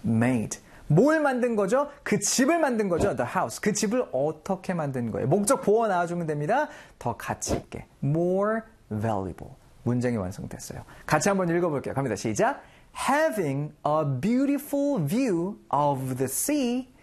made. 뭘 만든 거죠? 그 집을 만든 거죠. The house. 그 집을 어떻게 만든 거예요? 목적 보어 나와주면 됩니다. 더 가치 있게. More valuable. 문장이 완성됐어요. 같이 한번 읽어볼게요. 갑니다. 시작. Having a beautiful view of the sea